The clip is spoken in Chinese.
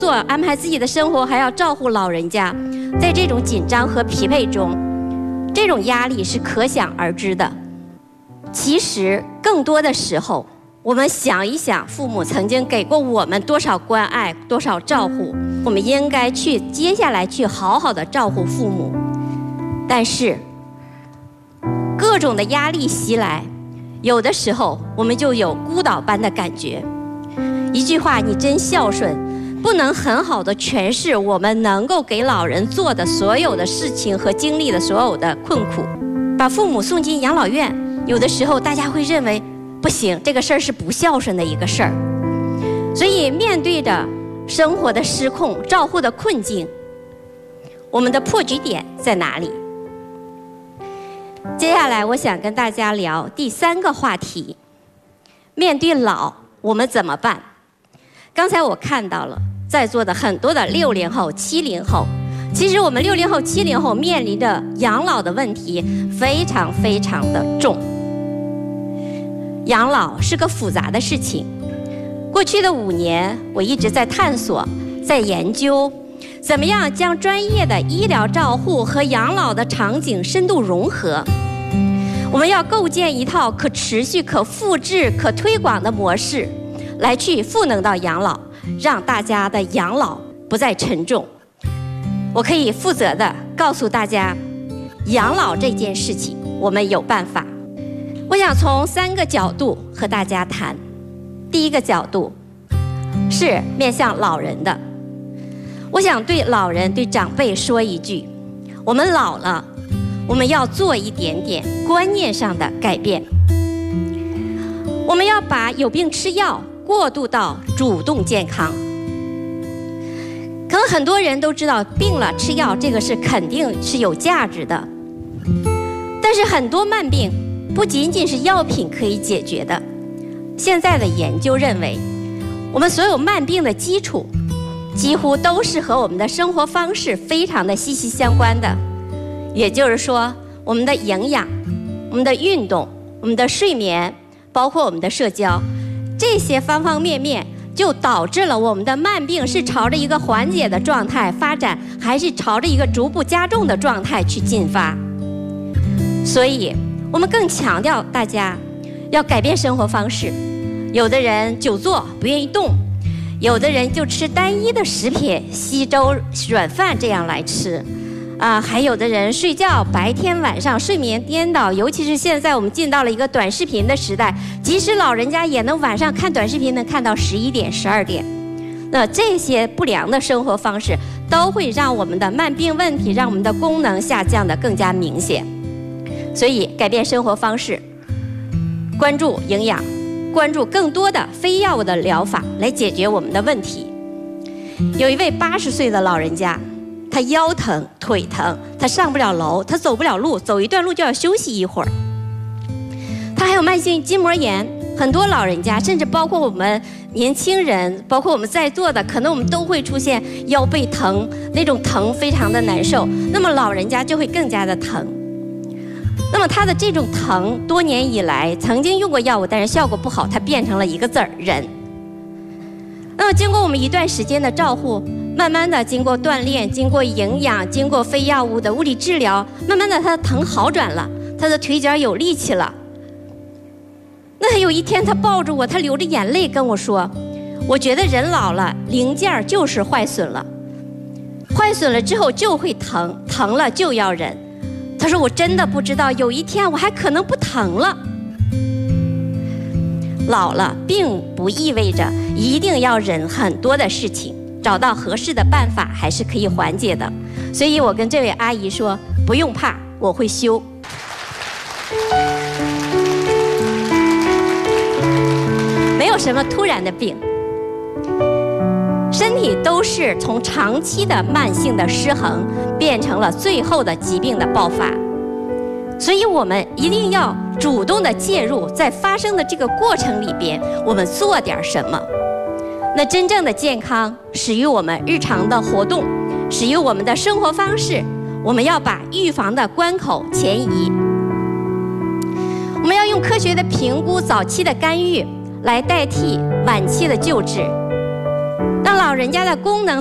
作，安排自己的生活，还要照顾老人家，在这种紧张和疲惫中，这种压力是可想而知的。其实更多的时候，我们想一想，父母曾经给过我们多少关爱，多少照顾，我们应该接下来去好好的照顾父母。但是各种的压力袭来，有的时候我们就有孤岛般的感觉。一句话，你真孝顺，不能很好的诠释我们能够给老人做的所有的事情和经历的所有的困苦。把父母送进养老院，有的时候大家会认为不行，这个事儿是不孝顺的一个事儿。所以面对着生活的失控、照护的困境，我们的破局点在哪里？接下来我想跟大家聊第3个话题，面对老我们怎么办？刚才我看到了在座的很多的60后、70后，其实我们60后、70后面临着养老的问题非常非常的重。养老是个复杂的事情，过去的5年，我一直在探索，在研究，怎么样将专业的医疗照护和养老的场景深度融合。我们要构建一套可持续、可复制、可推广的模式，来去赋能到养老，让大家的养老不再沉重。我可以负责的告诉大家，养老这件事情我们有办法。我想从3个角度和大家谈。第一个角度是面向老人的，我想对老人、对长辈说一句：我们老了，我们要做一点点观念上的改变。我们要把有病吃药过渡到主动健康。可能很多人都知道，病了吃药这个是肯定是有价值的，但是很多慢病不仅仅是药品可以解决的。现在的研究认为，我们所有慢病的基础几乎都是和我们的生活方式非常的息息相关的。也就是说，我们的营养、我们的运动、我们的睡眠，包括我们的社交，这些方方面面就导致了我们的慢病是朝着一个缓解的状态发展，还是朝着一个逐步加重的状态去进发。所以我们更强调大家要改变生活方式。有的人久坐不愿意动，有的人就吃单一的食品，稀粥软饭这样来吃还有的人睡觉白天晚上睡眠颠倒，尤其是现在我们进到了一个短视频的时代，即使老人家也能晚上看短视频，能看到11点、12点。那这些不良的生活方式都会让我们的慢病问题，让我们的功能下降得更加明显。所以改变生活方式，关注营养，关注更多的非药物的疗法来解决我们的问题。有一位80岁的老人家，他腰疼腿疼，他上不了楼，他走不了路，走一段路就要休息一会儿。他还有慢性筋膜炎，很多老人家甚至包括我们年轻人，包括我们在座的，可能我们都会出现腰背疼，那种疼非常的难受，那么老人家就会更加的疼。那么他的这种疼多年以来曾经用过药物，但是效果不好，他变成了一个字儿忍。那么经过我们一段时间的照护，慢慢的经过锻炼，经过营养，经过非药物的物理治疗，慢慢的他的疼好转了，他的腿脚有力气了。那有一天他抱着我，他流着眼泪跟我说，我觉得人老了零件就是坏损了，坏损了之后就会疼，疼了就要忍。他说我真的不知道有一天我还可能不疼了。老了并不意味着一定要忍很多的事情，找到合适的办法还是可以缓解的。所以我跟这位阿姨说，不用怕，我会修。没有什么突然的病，身体都是从长期的慢性的失衡变成了最后的疾病的爆发。所以我们一定要主动的介入，在发生的这个过程里边，我们做点什么。那真正的健康始于我们日常的活动，始于我们的生活方式。我们要把预防的关口前移，我们要用科学的评估、早期的干预来代替晚期的救治。 当老人家的功能